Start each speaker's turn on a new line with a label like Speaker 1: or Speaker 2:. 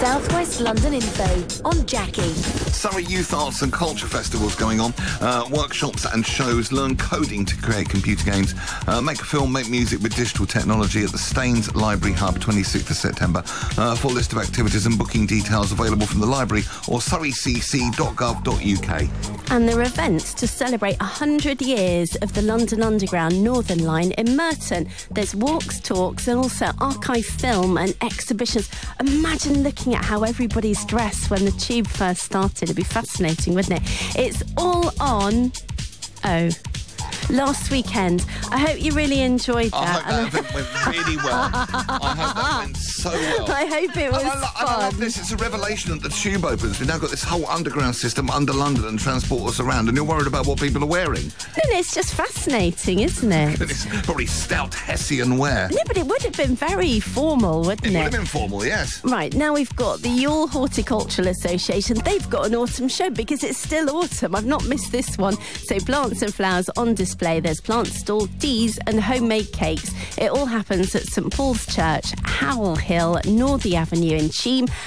Speaker 1: South West London Info on Jackie.
Speaker 2: Surrey Youth Arts and Culture Festivals going on. Workshops and shows. Learn coding to create computer games. Make a film, make music with digital technology at the Staines Library Hub, 26th of September. Full list of activities and booking details available from the library or surreycc.gov.uk.
Speaker 3: And there are events to celebrate 100 years of the London Underground Northern Line in Merton. There's walks, talks and also archive film and exhibitions. Imagine looking at how everybody's dressed when the tube first started. It'd be fascinating, wouldn't it? It's all on... last weekend. I hope you really enjoyed that.
Speaker 2: I hope that went really well. I hope that went so well.
Speaker 3: I hope it was fun.
Speaker 2: I love this. It's a revelation that the tube opens. We've now got this whole underground system under London and transport us around, and you're worried about what people are wearing.
Speaker 3: No, it's just fascinating, isn't it?
Speaker 2: It's probably stout Hessian wear.
Speaker 3: No, but it would have been very formal, wouldn't it?
Speaker 2: It would have been formal, yes.
Speaker 3: Right, now we've got the Youghal Horticultural Association. They've got an autumn show because it's still autumn. I've not missed this one. So plants and flowers on display. There's plant stall, teas and homemade cakes. It all happens at St Paul's Church, Howell Hill, Northey Avenue in Cheam.